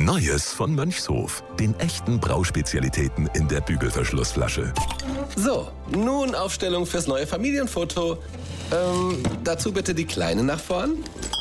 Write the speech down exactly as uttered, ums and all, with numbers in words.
Neues von Mönchshof. Den echten Brauspezialitäten in der Bügelverschlussflasche. So, nun Aufstellung fürs neue Familienfoto. Ähm, dazu bitte die Kleine nach vorn.